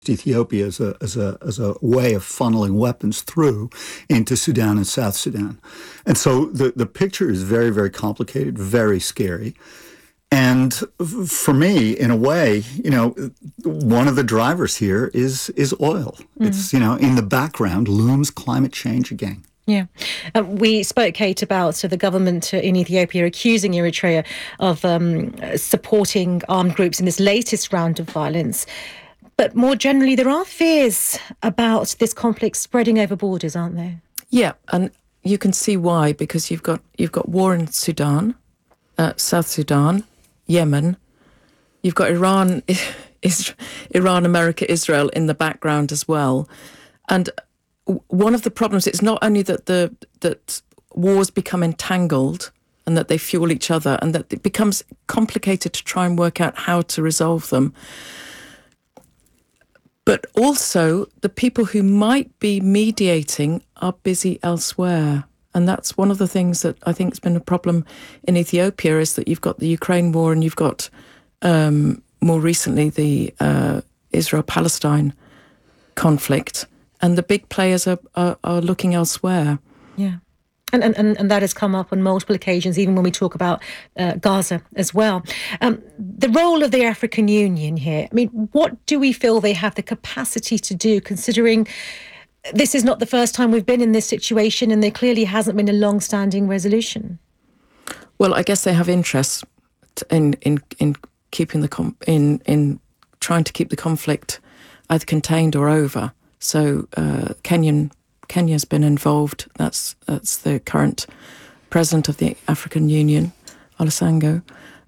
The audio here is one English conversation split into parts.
Ethiopia as a way of funneling weapons through into Sudan and South Sudan. And so the picture is very, very complicated, very scary. And for me, in a way, one of the drivers here is oil. It's, in the background looms climate change again. Yeah. We spoke, Kate, about the government in Ethiopia accusing Eritrea of supporting armed groups in this latest round of violence. But more generally, there are fears about this conflict spreading over borders, aren't there? Yeah, and you can see why, because you've got war in Sudan, South Sudan, Yemen. You've got Iran, America, Israel in the background as well. And one of the problems is not only that wars become entangled and that they fuel each other, and that it becomes complicated to try and work out how to resolve them, but also the people who might be mediating are busy elsewhere. And that's one of the things that I think has been a problem in Ethiopia, is that you've got the Ukraine war and you've got more recently the Israel-Palestine conflict, and the big players are looking elsewhere. Yeah. And that has come up on multiple occasions, even when we talk about Gaza as well. The role of the African Union here, I mean, what do we feel they have the capacity to do, considering this is not the first time we've been in this situation and there clearly hasn't been a long-standing resolution? Well, I guess they have interest in keeping in trying to keep the conflict either contained or over. So Kenya's been involved. That's the current president of the African Union, Olusegun.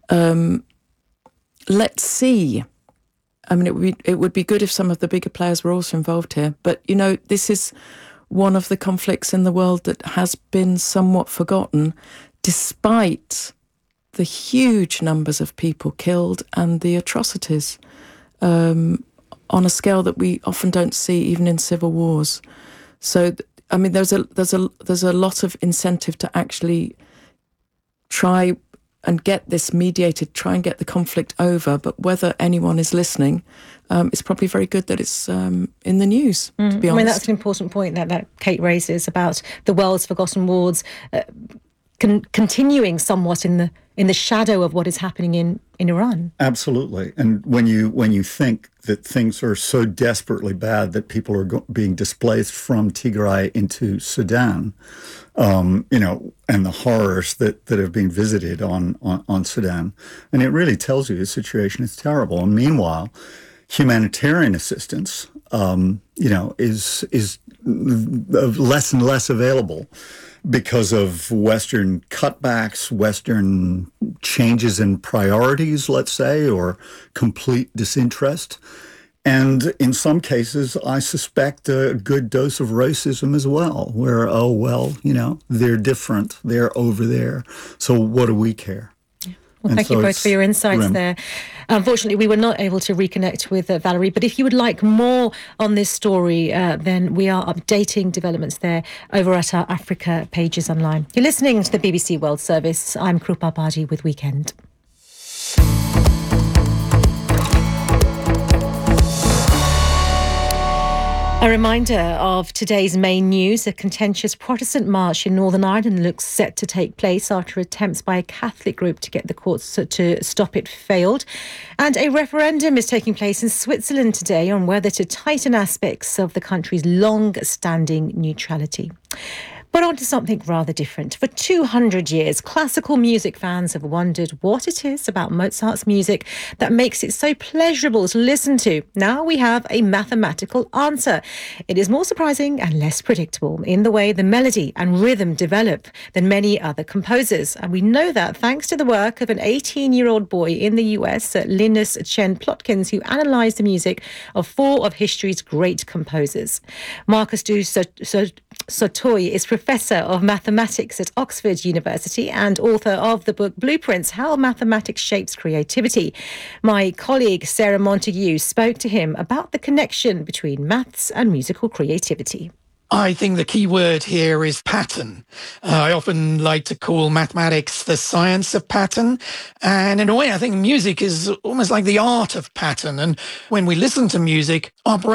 Let's see. I mean, it would be good if some of the bigger players were also involved here. But, this is one of the conflicts in the world that has been somewhat forgotten, despite the huge numbers of people killed and the atrocities on a scale that we often don't see even in civil wars. So, I mean, there's a lot of incentive to actually try and get this mediated, try and get the conflict over. But whether anyone is listening, it's probably very good that it's in the news, to be honest. I mean, that's an important point that Kate raises about the world's forgotten wars continuing somewhat in the shadow of what is happening in Iran. Absolutely. And when you think that things are so desperately bad that people are being displaced from Tigray into Sudan, and the horrors that have been visited on Sudan, and it really tells you the situation is terrible. And meanwhile, humanitarian assistance, is less and less available because of Western cutbacks, Western changes in priorities, let's say, or complete disinterest. And in some cases, I suspect a good dose of racism as well, where, they're different, they're over there, so what do we care? Well, thank you both for your insights there. Unfortunately, we were not able to reconnect with Valerie, but if you would like more on this story, then we are updating developments there over at our Africa pages online. You're listening to the BBC World Service. I'm Krupa Badi with Weekend. A reminder of today's main news: a contentious Protestant march in Northern Ireland looks set to take place after attempts by a Catholic group to get the courts to stop it failed. And a referendum is taking place in Switzerland today on whether to tighten aspects of the country's long-standing neutrality. But on to something rather different. For 200 years, classical music fans have wondered what it is about Mozart's music that makes it so pleasurable to listen to. Now we have a mathematical answer. It is more surprising and less predictable in the way the melody and rhythm develop than many other composers. And we know that thanks to the work of an 18-year-old boy in the US, Linus Chen Plotkins, who analysed the music of four of history's great composers. Marcus du Sautoy is Professor of Mathematics at Oxford University and author of the book Blueprints: How Mathematics Shapes Creativity. My colleague Sarah Montague spoke to him about the connection between maths and musical creativity. I think the key word here is pattern. I often like to call mathematics the science of pattern. And in a way, I think music is almost like the art of pattern. And when we listen to music, our brain